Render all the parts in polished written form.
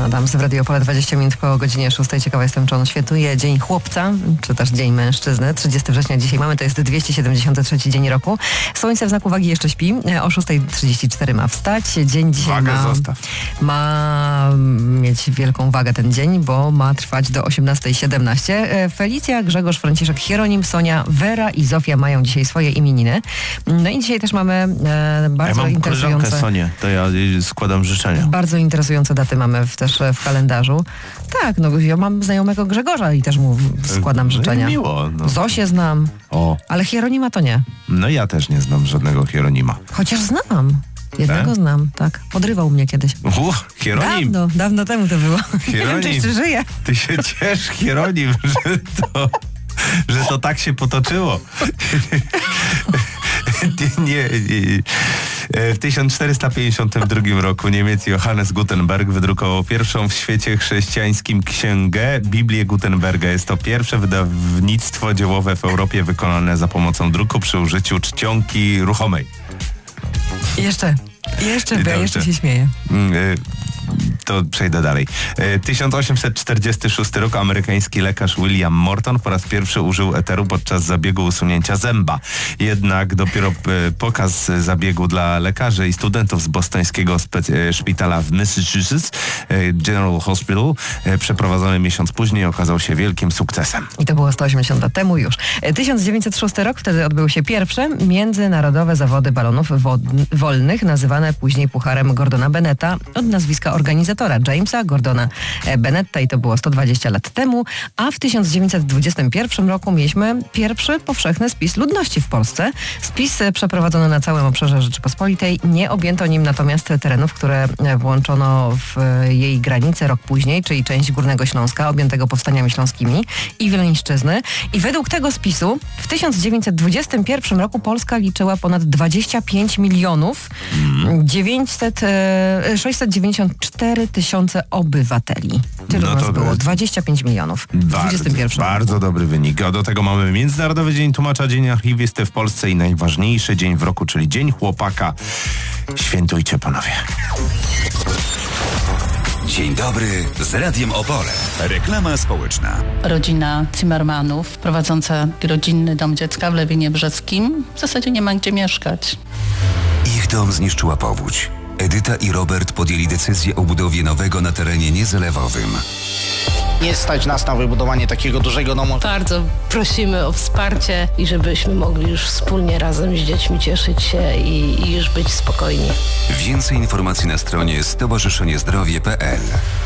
Adams w Radio Opole, 20 minut po godzinie 6. Ciekawa jestem, czy on świętuje Dzień Chłopca, czy też Dzień Mężczyzny. 30 września dzisiaj mamy, to jest 273 dzień roku. Słońce w znaku wagi jeszcze śpi, o 6:34 ma wstać. Dzień dzisiaj ma mieć wielką wagę ten dzień, bo ma trwać do 18:17. Felicja, Grzegorz, Franciszek, Hieronim, Sonia, Wera i Zofia mają dzisiaj swoje imieniny. No i dzisiaj też mamy bardzo interesujące... Sonię, to ja składam życzenia. Bardzo interesujące daty mamy też w kalendarzu. Tak, no ja mam znajomego Grzegorza i też mu składam życzenia. No miło. No. Zosię znam, ale Hieronima to nie. No ja też nie znam żadnego Hieronima. Chociaż znam. Jednego znam, tak. Podrywał mnie kiedyś. Hieronim. Dawno temu to było. Hieronim. Nie wiem, czy jeszcze żyje. Ty się ciesz, Hieronim, że to tak się potoczyło. W 1452 roku Niemiec Johannes Gutenberg wydrukował pierwszą w świecie chrześcijańskim księgę, Biblię Gutenberga. Jest to pierwsze wydawnictwo dziełowe w Europie wykonane za pomocą druku przy użyciu czcionki ruchomej. Jeszcze się śmieję. To przejdę dalej. 1846 rok amerykański lekarz William Morton po raz pierwszy użył eteru podczas zabiegu usunięcia zęba. Jednak dopiero pokaz zabiegu dla lekarzy i studentów z bostońskiego szpitala w Massachusetts General Hospital przeprowadzony miesiąc później okazał się wielkim sukcesem. I to było 180 lat temu już. 1906 rok, wtedy odbyły się pierwsze międzynarodowe zawody balonów wolnych, nazywane później Pucharem Gordona Bennetta od nazwiska organizatora Jamesa Gordona Bennetta i to było 120 lat temu, a w 1921 roku mieliśmy pierwszy powszechny spis ludności w Polsce. Spis przeprowadzono na całym obszarze Rzeczypospolitej. Nie objęto nim natomiast terenów, które włączono w jej granice rok później, czyli część Górnego Śląska, objętego powstaniami śląskimi i Wileńszczyzny. I według tego spisu w 1921 roku Polska liczyła ponad 25 milionów 694 tysiące obywateli. Tyle nas było. 25 milionów w 21 roku. Bardzo dobry wynik. A do tego mamy Międzynarodowy Dzień Tłumacza, Dzień Archiwisty w Polsce i najważniejszy dzień w roku, czyli Dzień Chłopaka. Świętujcie, panowie. Dzień dobry z Radiem Opole. Reklama społeczna. Rodzina Zimmermanów prowadząca rodzinny dom dziecka w Lewinie Brzeskim w zasadzie nie ma gdzie mieszkać. Ich dom zniszczyła powódź. Edyta i Robert podjęli decyzję o budowie nowego na terenie niezalewowym. Nie stać nas na wybudowanie takiego dużego domu. Bardzo prosimy o wsparcie i żebyśmy mogli już wspólnie razem z dziećmi cieszyć się i już być spokojni. Więcej informacji na stronie stowarzyszeniezdrowie.pl.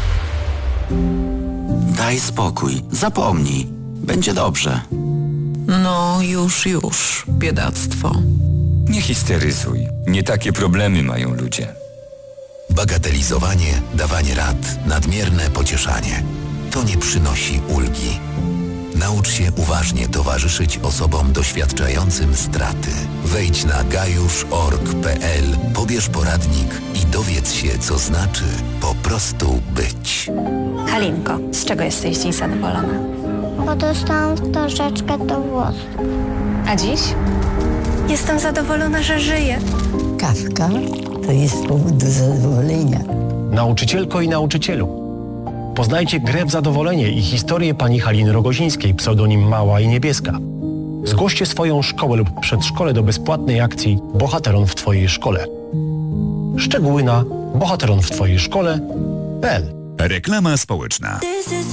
Daj spokój, zapomnij. Będzie dobrze. No już, biedactwo. Nie histeryzuj. Nie takie problemy mają ludzie. Bagatelizowanie, dawanie rad, nadmierne pocieszanie. To nie przynosi ulgi. Naucz się uważnie towarzyszyć osobom doświadczającym straty. Wejdź na gajusz.org.pl, pobierz poradnik i dowiedz się, co znaczy po prostu być. Halinko, z czego jesteś dziś zadowolona? Bo dostałam wtorzeczkę do włosów. A dziś? Jestem zadowolona, że żyję. Kawka to jest powód do zadowolenia. Nauczycielko i nauczycielu, poznajcie grę w zadowolenie i historię pani Haliny Rogozińskiej, pseudonim Mała i Niebieska. Zgłoście swoją szkołę lub przedszkole do bezpłatnej akcji Bohateron w Twojej szkole. Szczegóły na bohateronwtwojejszkole.pl. Reklama społeczna.